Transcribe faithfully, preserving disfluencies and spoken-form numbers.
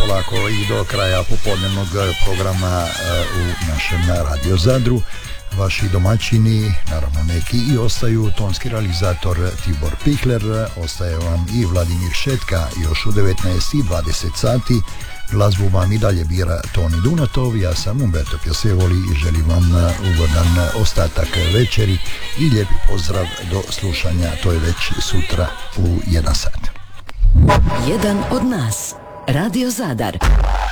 polako i do kraja popodnevnog programa u našem Radio Zadru. Vaši domaćini, naravno neki i ostaju, tonski realizator Tibor Pihler, ostaje vam i Vladimir Šetka još u devetnaest i dvadeset sati. Glazbu vam i dalje bira Toni Dunatov, ja sam Umberto Pjasevoli i želim vam ugodan ostatak večeri i lijepi pozdrav do slušanja, to je već sutra u jedan sat. Jedan od nas, Radio Zadar.